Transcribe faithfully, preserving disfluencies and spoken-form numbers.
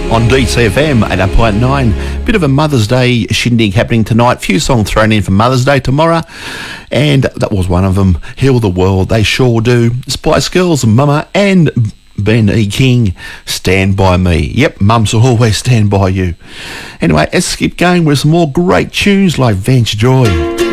On D C F M at eight point nine. Bit of a Mother's Day shindig happening tonight. Few songs thrown in for Mother's Day tomorrow. And that was one of them. Heal the World, They Sure Do. Spice Girls, Mama, and Ben E. King, Stand By Me. Yep, mums will always stand by you. Anyway, let's keep going with some more great tunes like Vance Joy.